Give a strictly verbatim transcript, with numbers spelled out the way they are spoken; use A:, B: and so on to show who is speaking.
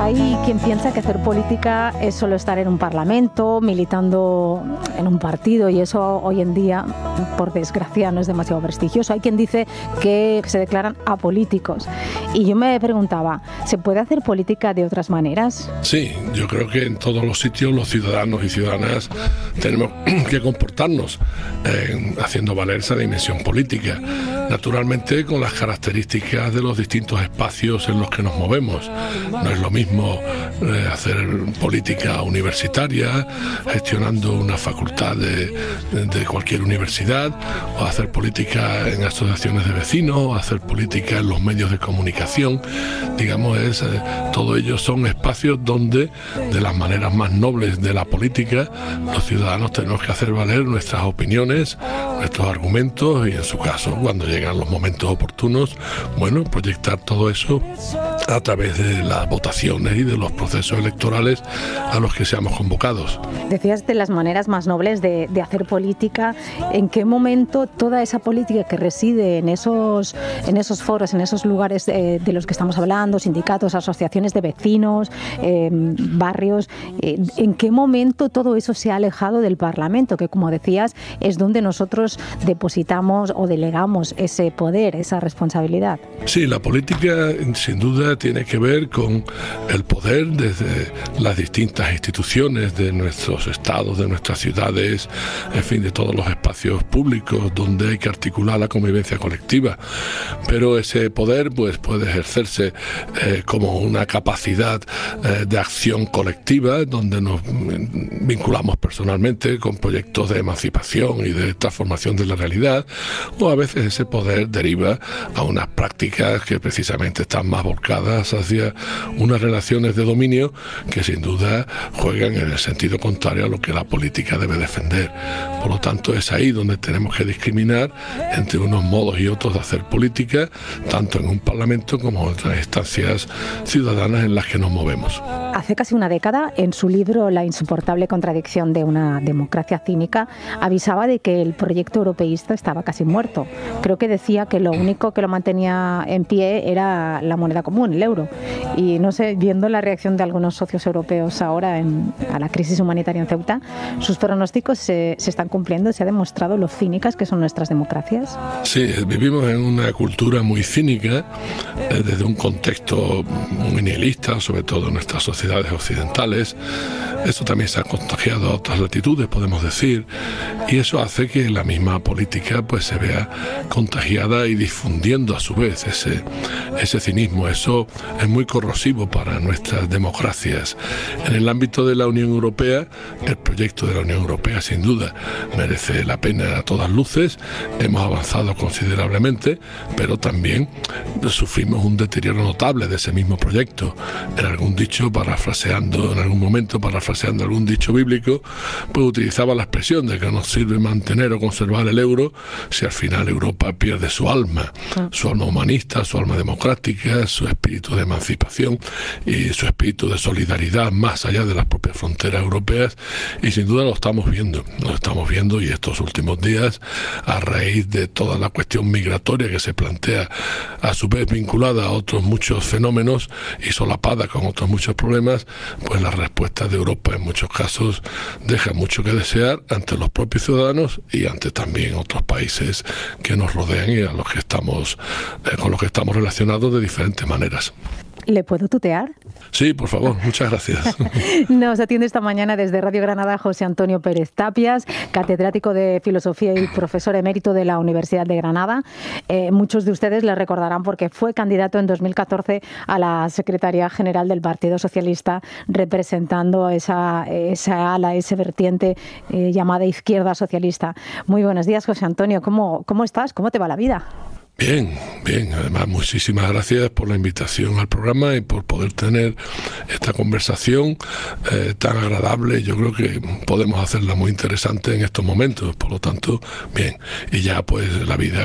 A: Hay quien piensa que hacer política es solo estar en un parlamento, militando en un partido, y eso hoy en día, por desgracia, no es demasiado prestigioso. Hay quien dice que se declaran apolíticos. Y yo me preguntaba, ¿se puede hacer política de otras maneras?
B: Sí, yo creo que en todos los sitios los ciudadanos y ciudadanas tenemos que comportarnos eh, haciendo valer esa dimensión política, naturalmente con las características de los distintos espacios en los que nos movemos. No es lo mismo eh, hacer política universitaria, gestionando una facultad de, de cualquier universidad, o hacer política en asociaciones de vecinos, o hacer política en los medios de comunicación. Digamos, es, eh, todo ello son espacios donde, de las maneras más nobles de la política, los ciudadanos tenemos que hacer valer nuestras opiniones, nuestros argumentos, y en su caso, cuando llegan los momentos oportunos, bueno, proyectar todo eso a través de las votaciones y de los procesos electorales a los que seamos convocados.
A: Decías de las maneras más nobles de, de hacer política. ¿En qué momento toda esa política que reside en esos, en esos foros, en esos lugares eh, de los que estamos hablando, sindicatos, asociaciones de vecinos, eh, barrios, eh, en qué momento todo eso se ha alejado del Parlamento, que, como decías, es donde nosotros depositamos o delegamos ese poder, esa responsabilidad?
B: Sí, la política sin duda tiene que ver con el poder desde las distintas instituciones de nuestros estados, de nuestras ciudades, en fin, de todos los espacios públicos donde hay que articular la convivencia colectiva. Pero ese poder pues puede ejercerse eh, como una capacidad eh, de acción colectiva, donde nos vinculamos personalmente con proyectos de emancipación y de transformación de la realidad, o a veces ese poder deriva a unas prácticas que precisamente están más volcadas hacia unas relaciones de dominio que sin duda juegan en el sentido contrario a lo que la política debe defender. Por lo tanto, es ahí donde tenemos que discriminar entre unos modos y otros de hacer política, tanto en un parlamento como en otras instancias ciudadanas en las que nos movemos.
A: Hace casi una década, en su libro La insoportable contradicción de una democracia cínica, avisaba de que el proyecto europeísta estaba casi muerto. Creo que decía que lo único que lo mantenía en pie era la moneda común, el euro. Y no sé, viendo la reacción de algunos socios europeos ahora en, a la crisis humanitaria en Ceuta, sus pronósticos se, se están cumpliendo. Se ha demostrado lo cínicas que son nuestras democracias.
B: Sí, vivimos en una cultura muy cínica, eh, desde un contexto muy nihilista, sobre todo en nuestras sociedades occidentales. Eso también se ha contagiado a otras latitudes, podemos decir, y eso hace que la misma política pues se vea contagiada y difundiendo a su vez ese, ese cinismo. Eso es muy corrosivo para nuestras democracias. En el ámbito de la Unión Europea, el proyecto de la Unión Europea sin duda merece la pena a todas luces. Hemos avanzado considerablemente, pero también sufrimos un deterioro notable de ese mismo proyecto. En algún dicho, parafraseando, en algún momento parafraseando algún dicho bíblico, pues utilizaba la expresión de que no sirve mantener o conservar el euro si al final Europa pierde su alma, su alma humanista, su alma democrática, su espíritu de emancipación y su espíritu de solidaridad más allá de las propias fronteras europeas. Y sin duda lo estamos viendo, lo estamos viendo, y estos últimos días, a raíz de toda la cuestión migratoria que se plantea, a su vez vinculada a otros muchos fenómenos y solapada con otros muchos problemas, pues la respuesta de Europa en muchos casos deja mucho que desear ante los propios ciudadanos y ante también otros países que nos rodean y a los que estamos, eh, con los que estamos relacionados de diferentes maneras.
A: ¿Le puedo tutear?
B: Sí, por favor, muchas gracias.
A: Nos atiende esta mañana desde Radio Granada José Antonio Pérez Tapias, catedrático de Filosofía y profesor emérito de la Universidad de Granada. Eh, muchos de ustedes le recordarán porque fue candidato en dos mil catorce a la Secretaría General del Partido Socialista, representando esa, esa ala, ese vertiente eh, llamada izquierda socialista. Muy buenos días, José Antonio. ¿Cómo, cómo estás? ¿Cómo te va la vida?
B: Bien, bien. Además, muchísimas gracias por la invitación al programa y por poder tener esta conversación eh, tan agradable. Yo creo que podemos hacerla muy interesante en estos momentos. Por lo tanto, bien. Y ya pues la vida